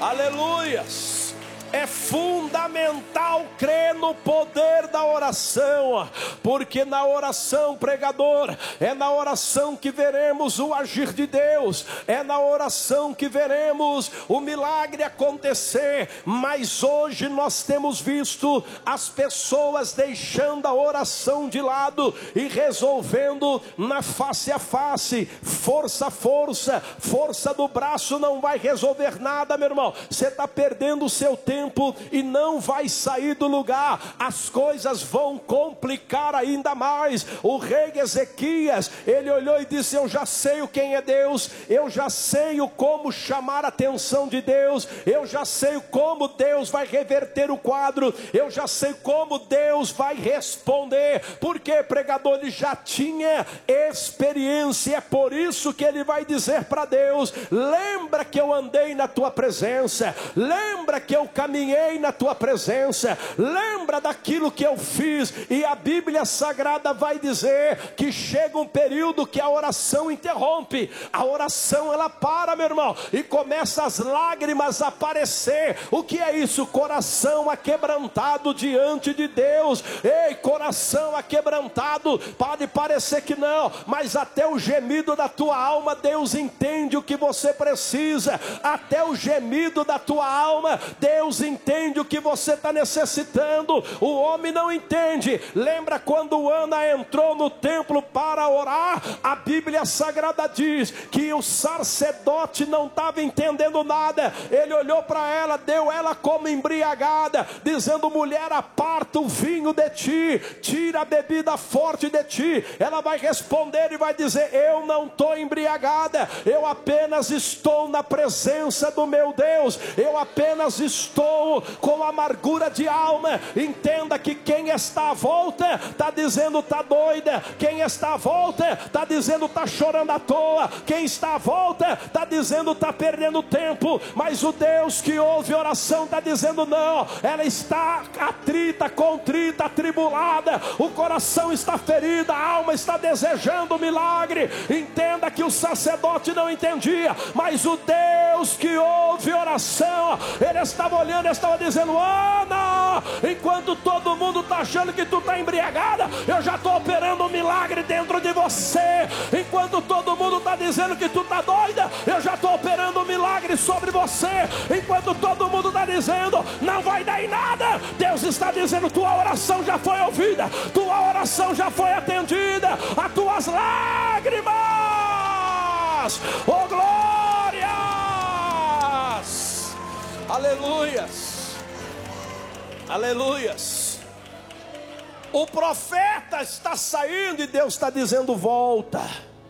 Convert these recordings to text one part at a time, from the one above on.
Aleluias. É fundamental crer no poder da oração, porque na oração, pregador, é na oração que veremos o agir de Deus, é na oração que veremos o milagre acontecer. Mas hoje nós temos visto as pessoas deixando a oração de lado e resolvendo na face a face, força a força, força do braço não vai resolver nada, meu irmão. Você está perdendo o seu tempo e não vai sair do lugar. As coisas vão complicar ainda mais. O rei Ezequias, ele olhou e disse: eu já sei quem é Deus, eu já sei como chamar a atenção de Deus, eu já sei como Deus vai reverter o quadro, eu já sei como Deus vai responder. Porque, pregador, ele já tinha experiência. É por isso que ele vai dizer para Deus: lembra que eu andei na tua presença, lembra que eu caminhei na tua presença, lembra daquilo que eu fiz. E a Bíblia Sagrada vai dizer que chega um período que a oração interrompe, a oração ela para, meu irmão, e começa as lágrimas a aparecer. O que é isso? Coração aquebrantado diante de Deus. Ei, coração aquebrantado, pode parecer que não, mas até o gemido da tua alma Deus entende o que você precisa, até o gemido da tua alma Deus entende o que você está necessitando. O homem não entende. Lembra quando Ana entrou no templo para orar? A Bíblia Sagrada diz que o sacerdote não estava entendendo nada. Ele olhou para ela, deu ela como embriagada, dizendo: mulher, aparta o vinho de ti, tira a bebida forte de ti. Ela vai responder e vai dizer: eu não estou embriagada, eu apenas estou na presença do meu Deus, eu apenas estou com amargura de alma. Entenda que quem está à volta está dizendo: está doida. Quem está à volta está dizendo: está chorando à toa. Quem está à volta está dizendo: está perdendo tempo. Mas o Deus que ouve oração está dizendo: não, ela está atrita, contrita, atribulada, o coração está ferido, a alma está desejando o milagre. Entenda que o sacerdote não entendia, mas o Deus que ouve oração, ele estava olhando, estava dizendo: Ana, enquanto todo mundo está achando que tu está embriagada, eu já estou operando um milagre dentro de você. Enquanto todo mundo está dizendo que tu está doida, eu já estou operando um milagre sobre você. Enquanto todo mundo está dizendo não vai dar em nada, Deus está dizendo: tua oração já foi ouvida, tua oração já foi atendida, as tuas lágrimas, oh glórias, aleluias, aleluias. O profeta está saindo e Deus está dizendo: volta.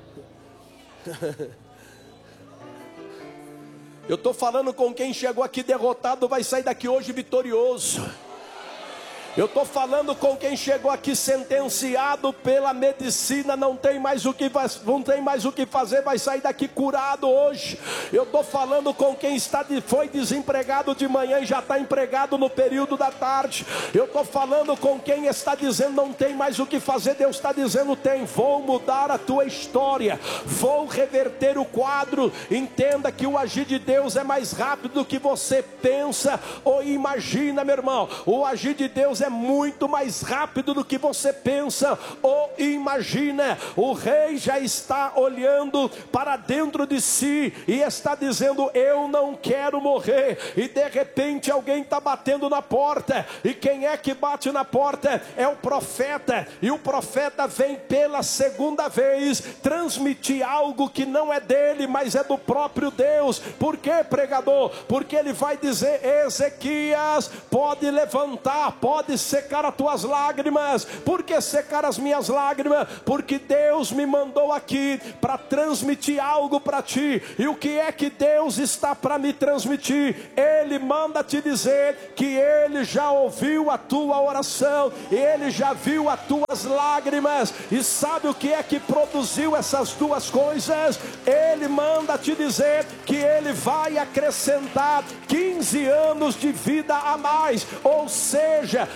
Eu estou falando com quem chegou aqui derrotado, vai sair daqui hoje vitorioso. Eu estou falando com quem chegou aqui sentenciado pela medicina, não tem mais o que fazer, vai sair daqui curado hoje. Eu estou falando com quem foi desempregado de manhã e já está empregado no período da tarde. Eu estou falando com quem está dizendo não tem mais o que fazer, Deus está dizendo: tem, vou mudar a tua história, vou reverter o quadro. Entenda que o agir de Deus é mais rápido do que você pensa ou imagina, meu irmão. O agir de Deus é muito mais rápido do que você pensa ou imagina. O rei já está olhando para dentro de si e está dizendo: eu não quero morrer. E de repente alguém está batendo na porta. E quem é que bate na porta? É o profeta. E o profeta vem pela segunda vez transmitir algo que não é dele, mas é do próprio Deus. Por quê, pregador? Porque ele vai dizer: Ezequias, pode levantar, pode secar as tuas lágrimas. Por que secar as minhas lágrimas? Porque Deus me mandou aqui para transmitir algo para ti. E o que é que Deus está para me transmitir? Ele manda te dizer que Ele já ouviu a tua oração, Ele já viu as tuas lágrimas. E sabe o que é que produziu essas duas coisas? Ele manda te dizer que Ele vai acrescentar 15 anos de vida a mais. Ou seja,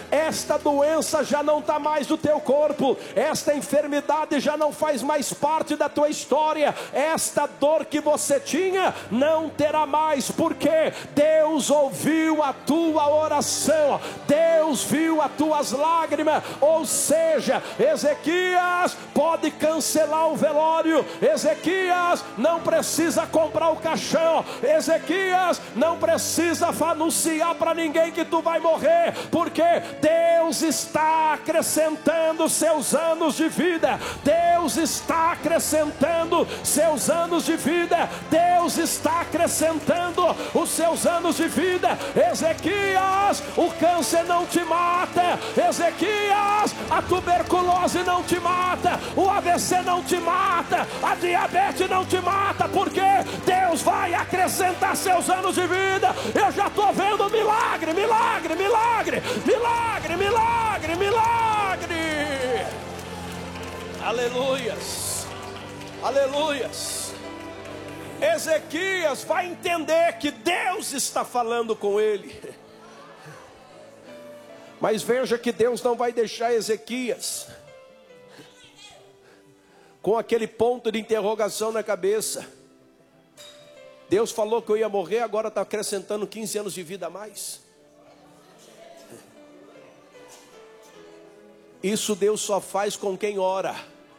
esta doença já não está mais no teu corpo, esta enfermidade já não faz mais parte da tua história, esta dor que você tinha não terá mais, porque Deus ouviu a tua oração, Deus viu as tuas lágrimas. Ou seja, Ezequias pode cancelar o velório, Ezequias não precisa comprar o caixão, Ezequias não precisa anunciar para ninguém que tu vai morrer, porque Deus está acrescentando seus anos de vida, Deus está acrescentando seus anos de vida, Deus está acrescentando os seus anos de vida. Ezequias, o câncer não te mata, Ezequias, a tuberculose não te mata, o AVC não te mata, a diabetes não te mata, porque Deus vai acrescentar seus anos de vida. Eu já estou vendo milagre, milagre, milagre, milagre, milagre, milagre. Aleluias, aleluias. Ezequias vai entender que Deus está falando com ele. Mas veja que Deus não vai deixar Ezequias com aquele ponto de interrogação na cabeça. Deus falou que eu ia morrer, agora está acrescentando 15 anos de vida a mais. Isso Deus só faz com quem ora.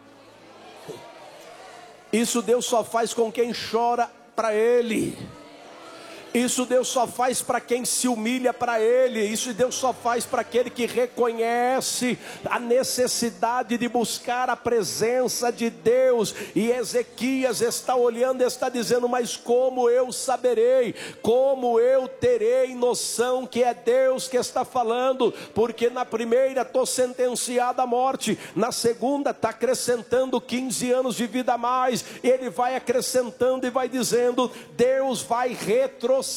Isso Deus só faz com quem chora para Ele. Isso Deus só faz para quem se humilha para Ele. Isso Deus só faz para aquele que reconhece a necessidade de buscar a presença de Deus. E Ezequias está olhando e está dizendo: mas como eu saberei? Como eu terei noção que é Deus que está falando? Porque na primeira estou sentenciado à morte, na segunda está acrescentando 15 anos de vida a mais. Ele vai acrescentando e vai dizendo: Deus vai retroceder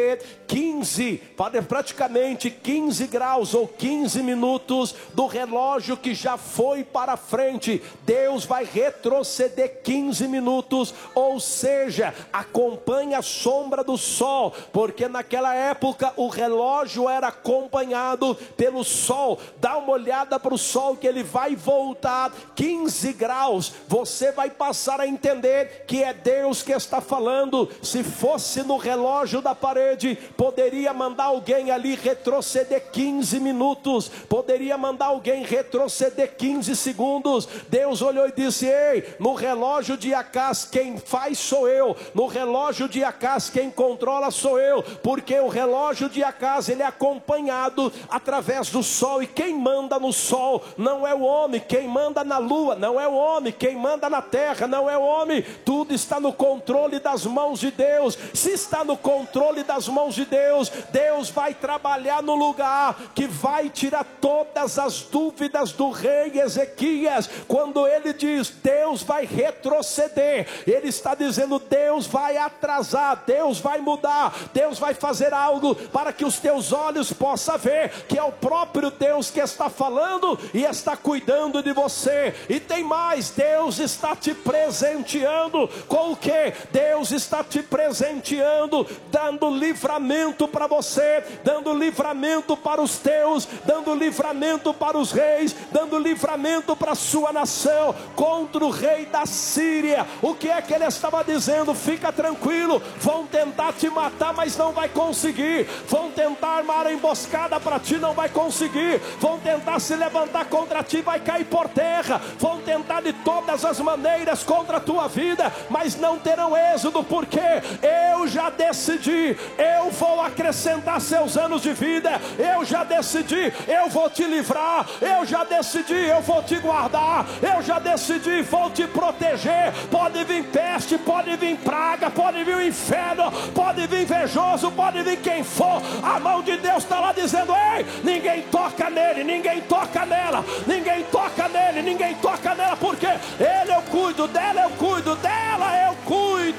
15, praticamente 15 graus ou 15 minutos do relógio que já foi para frente. Deus vai retroceder 15 minutos, ou seja, acompanhe a sombra do sol, porque naquela época o relógio era acompanhado pelo sol. Dá uma olhada para o sol que ele vai voltar 15 graus. Você vai passar a entender que é Deus que está falando. Se fosse no relógio da parede, poderia mandar alguém ali retroceder 15 minutos, poderia mandar alguém retroceder 15 segundos. Deus olhou e disse: ei, no relógio de Acás quem faz sou eu, no relógio de Acás quem controla sou eu, porque o relógio de Acás ele é acompanhado através do sol, e quem manda no sol não é o homem, quem manda na lua não é o homem, quem manda na terra não é o homem, tudo está no controle das mãos de Deus. Se está no controle das mãos de Deus, Deus vai trabalhar no lugar que vai tirar todas as dúvidas do rei Ezequias. Quando ele diz Deus vai retroceder, ele está dizendo Deus vai atrasar, Deus vai mudar, Deus vai fazer algo para que os teus olhos possam ver que é o próprio Deus que está falando e está cuidando de você. E tem mais, Deus está te presenteando com o que? Deus está te presenteando, dando livramento para você, dando livramento para os teus, dando livramento para os reis, dando livramento para a sua nação, contra o rei da Síria. O que é que ele estava dizendo? Fica tranquilo, vão tentar te matar, mas não vai conseguir, vão tentar armar a emboscada para ti, não vai conseguir, vão tentar se levantar contra ti, vai cair por terra, vão tentar de todas as maneiras contra a tua vida, mas não terão êxito, porque eu já decidi, eu vou acrescentar seus anos de vida, eu já decidi, eu vou te livrar, eu já decidi, eu vou te guardar, eu já decidi, vou te proteger. Pode vir peste, pode vir praga, pode vir o inferno, pode vir invejoso, pode vir quem for, a mão de Deus está lá dizendo: ei, ninguém toca nele, ninguém toca nela, ninguém toca nele, ninguém toca nela, porque ele eu cuido, dela eu cuido, dela eu cuido.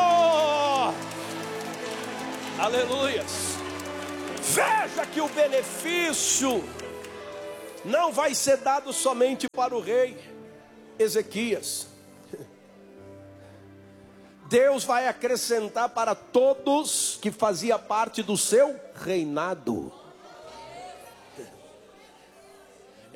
Aleluias. Veja que o benefício não vai ser dado somente para o rei Ezequias. Deus vai acrescentar para todos que fazia parte do seu reinado.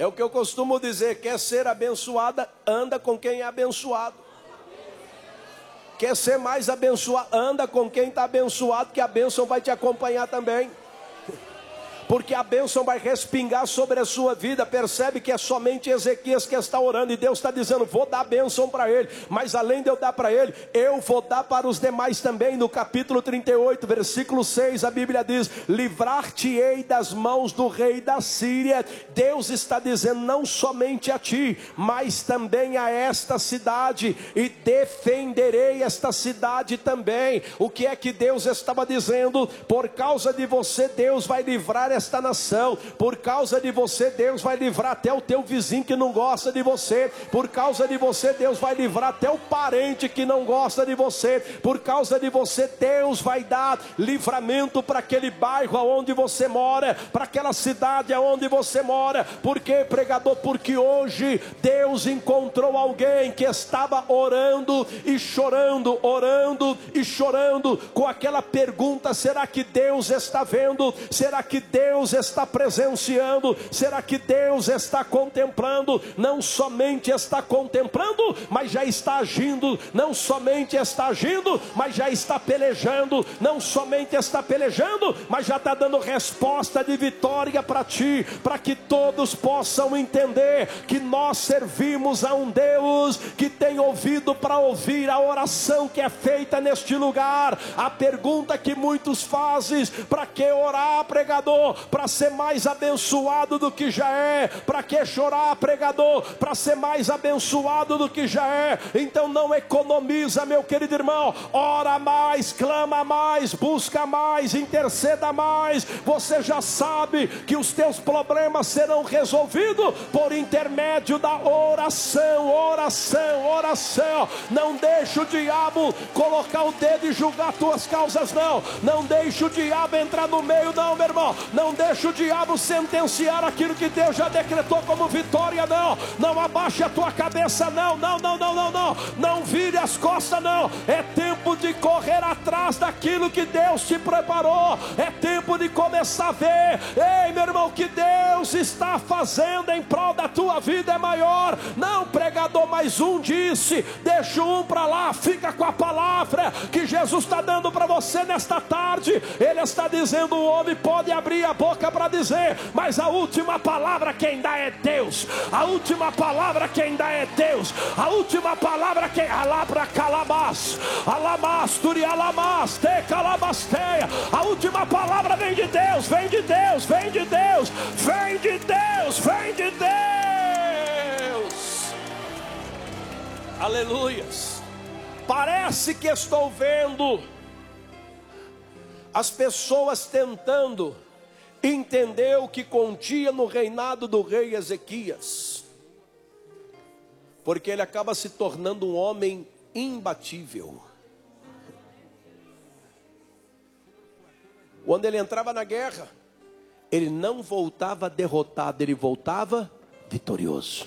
É o que eu costumo dizer: quer ser abençoada, anda com quem é abençoado. Quer ser mais abençoado, anda com quem está abençoado, que a bênção vai te acompanhar também. Porque a bênção vai respingar sobre a sua vida. Percebe que é somente Ezequias que está orando, e Deus está dizendo: vou dar a bênção para ele, mas além de eu dar para ele, eu vou dar para os demais também. No capítulo 38, versículo 6, a Bíblia diz: livrar-te-ei das mãos do rei da Síria. Deus está dizendo não somente a ti, mas também a esta cidade, e defenderei esta cidade também. O que é que Deus estava dizendo? Por causa de você, Deus vai livrar esta nação. Por causa de você, Deus vai livrar até o teu vizinho que não gosta de você. Por causa de você, Deus vai livrar até o parente que não gosta de você. Por causa de você, Deus vai dar livramento para aquele bairro onde você mora, para aquela cidade onde você mora. Por quê, pregador? Porque hoje Deus encontrou alguém que estava orando e chorando, com aquela pergunta: será que Deus está vendo? Será que Deus está presenciando? Será que Deus está contemplando? Não somente está contemplando, mas já está agindo. Não somente está agindo, mas já está pelejando. Não somente está pelejando, mas já está dando resposta de vitória para ti, para que todos possam entender que nós servimos a um Deus que tem ouvido para ouvir a oração que é feita neste lugar. A pergunta que muitos fazem: para que orar, pregador? Para ser mais abençoado do que já é. Para que chorar, pregador? Para ser mais abençoado do que já é. Então não economiza, meu querido irmão. Ora mais, clama mais, busca mais, interceda mais. Você já sabe que os teus problemas serão resolvidos por intermédio da oração. Não deixe o diabo colocar o dedo e julgar tuas causas, não. Não deixe o diabo entrar no meio, não, meu irmão. Não deixe o diabo sentenciar aquilo que Deus já decretou como vitória, não. Não abaixe a tua cabeça, não. Não vire as costas, não. É tempo de correr atrás daquilo que Deus te preparou. É tempo de começar a ver: ei, meu irmão, o que Deus está fazendo em prol da tua vida é maior. Não, pregador, mais um disse: deixa um para lá, fica com a palavra que Jesus está dando para você nesta tarde. Ele está dizendo: o homem pode abrir a boca para dizer, mas a última palavra quem dá é Deus. A última palavra quem dá é Deus. A última palavra quem... Alabra calabás, alamasturi alamás, te calabasteia. A última palavra vem de Deus, vem de Deus, vem de Deus, vem de Deus, vem de Deus. Aleluias. Parece que estou vendo as pessoas tentando entender o que continha no reinado do rei Ezequias, porque ele acaba se tornando um homem imbatível. Quando ele entrava na guerra, ele não voltava derrotado, ele voltava vitorioso.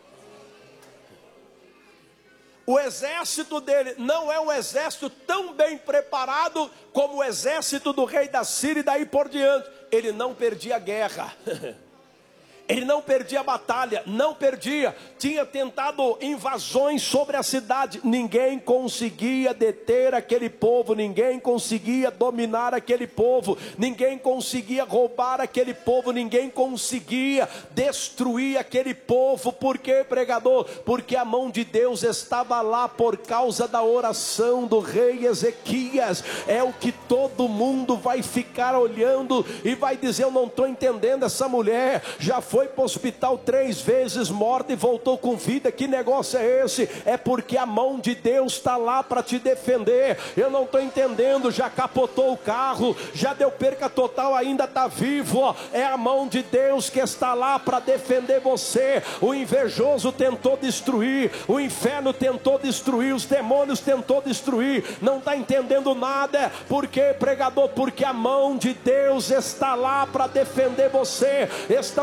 O exército dele não é um exército tão bem preparado como o exército do rei da Síria e daí por diante. Ele não perdia a guerra. Ele não perdia a batalha, não perdia. Tinha tentado invasões sobre a cidade. Ninguém conseguia deter aquele povo. Ninguém conseguia dominar aquele povo. Ninguém conseguia roubar aquele povo. Ninguém conseguia destruir aquele povo. Por quê, pregador? Porque a mão de Deus estava lá por causa da oração do rei Ezequias. É o que todo mundo vai ficar olhando e vai dizer: eu não estou entendendo essa mulher. Já foi para o hospital 3 vezes morta e voltou com vida. Que negócio é esse? É porque a mão de Deus está lá para te defender. Eu não estou entendendo. Já capotou o carro, já deu perca total, ainda está vivo. É a mão de Deus que está lá para defender você. O invejoso tentou destruir, o inferno tentou destruir, os demônios tentou destruir. Não está entendendo nada. Por quê, pregador? Porque a mão de Deus está lá para defender você. Estão dizendo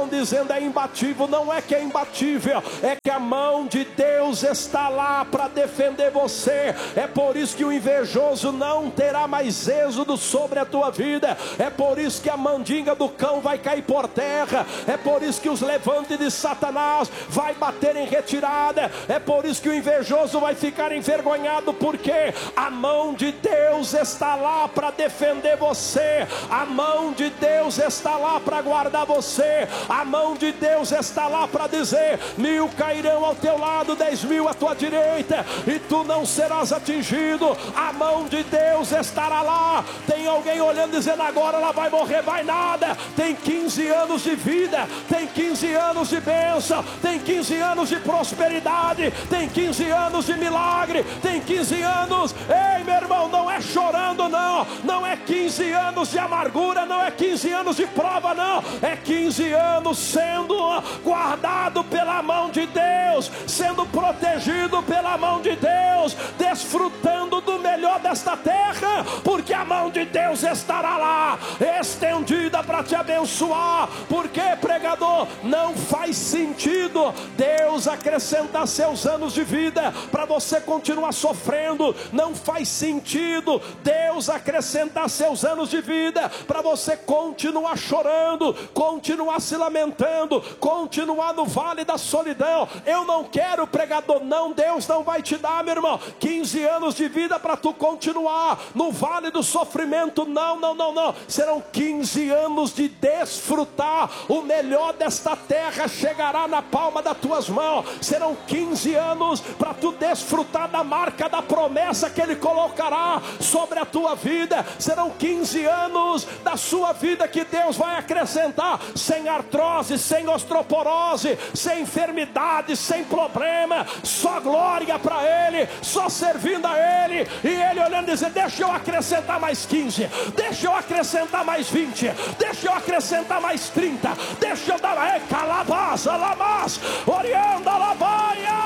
dizendo é imbatível. Não é que é imbatível, é que a mão de Deus está lá para defender você. É por isso que o invejoso não terá mais êxodo sobre a tua vida. É por isso que a mandinga do cão vai cair por terra. É por isso que os levantes de Satanás vai bater em retirada. É por isso que o invejoso vai ficar envergonhado, porque a mão de Deus está lá para defender você. A mão de Deus está lá para guardar você. A mão de Deus está lá para dizer: 1000 cairão ao teu lado, 10.000 à tua direita, e tu não serás atingido. A mão de Deus estará lá. Tem alguém olhando dizendo: agora ela vai morrer, vai nada. Tem 15 anos de vida, tem 15 anos de bênção, tem 15 anos de prosperidade, tem 15 anos de milagre, tem 15 anos. Ei, meu irmão, não é chorando não, não é 15 anos de amargura, não é 15 anos de prova não, é 15 anos sendo guardado pela mão de Deus, sendo protegido pela mão de Deus, desfrutando do melhor desta terra, porque a mão de Deus estará lá, estendida para te abençoar. Porque, pregador, não faz sentido Deus acrescentar seus anos de vida para você continuar sofrendo. Não faz sentido Deus acrescentar seus anos de vida para você continuar chorando, continuar se lamentando, continuar no vale da solidão. Eu não quero, pregador, não, Deus não vai te dar, meu irmão, 15 anos de vida para tu continuar no vale do sofrimento. Não, não, não, não. Serão 15 anos de desfrutar. O melhor desta terra chegará na palma das tuas mãos. Serão 15 anos para tu desfrutar da marca da promessa que Ele colocará sobre a tua vida. Serão 15 anos da sua vida que Deus vai acrescentar, sem artrose, sem osteoporose, sem enfermidade, sem problema, só glória para Ele, só servindo a Ele. E Ele olhando e dizendo: deixa eu acrescentar mais 15, deixa eu acrescentar mais 20, deixa eu acrescentar mais 30, deixa eu dar calabás, alabás, orianda, alabaia.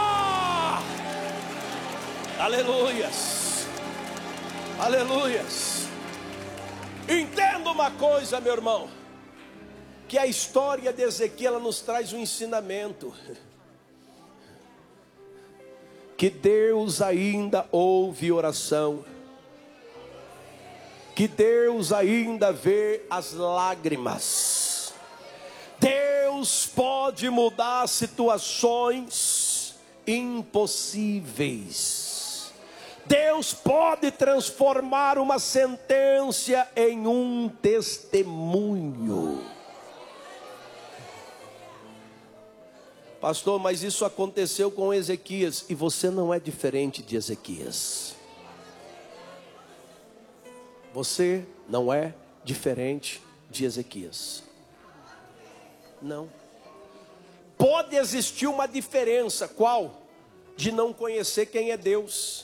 Aleluias, aleluias. Entenda uma coisa, meu irmão, que a história de Ezequiel, ela nos traz um ensinamento, que Deus ainda ouve oração, que Deus ainda vê as lágrimas. Deus pode mudar situações impossíveis. Deus pode transformar uma sentença em um testemunho. Pastor, mas isso aconteceu com Ezequias, e você não é diferente de Ezequias. Você não é diferente de Ezequias. Não. Pode existir uma diferença, qual? De não conhecer quem é Deus.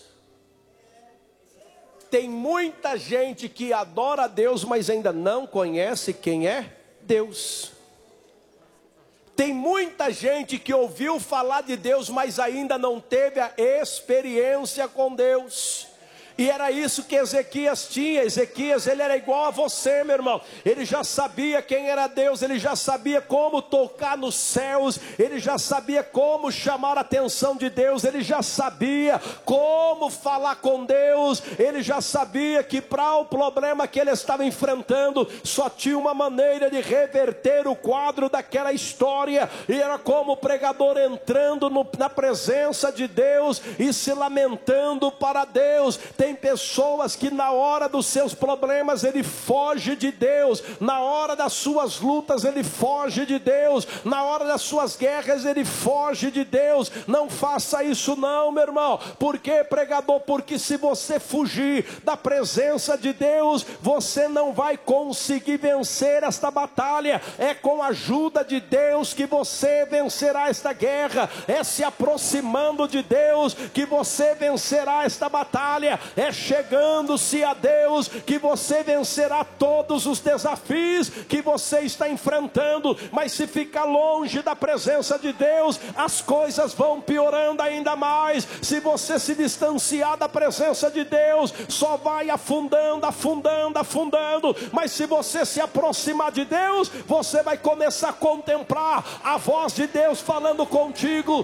Tem muita gente que adora a Deus, mas ainda não conhece quem é Deus. Tem muita gente que ouviu falar de Deus, mas ainda não teve a experiência com Deus. E era isso que Ezequias tinha. Ezequias, ele era igual a você, meu irmão. Ele já sabia quem era Deus, ele já sabia como tocar nos céus, ele já sabia como chamar a atenção de Deus, ele já sabia como falar com Deus, ele já sabia que para o problema que ele estava enfrentando, só tinha uma maneira de reverter o quadro daquela história, e era como o pregador entrando na presença de Deus e se lamentando para Deus. Tem pessoas que na hora dos seus problemas ele foge de Deus, na hora das suas lutas ele foge de Deus, na hora das suas guerras ele foge de Deus. Não faça isso não, meu irmão. Por quê, pregador? Porque se você fugir da presença de Deus, você não vai conseguir vencer esta batalha. É com a ajuda de Deus que você vencerá esta guerra, é se aproximando de Deus que você vencerá esta batalha. É chegando-se a Deus que você vencerá todos os desafios que você está enfrentando. Mas se ficar longe da presença de Deus, as coisas vão piorando ainda mais. Se você se distanciar da presença de Deus, só vai afundando, afundando, afundando. Mas se você se aproximar de Deus, você vai começar a contemplar a voz de Deus falando contigo,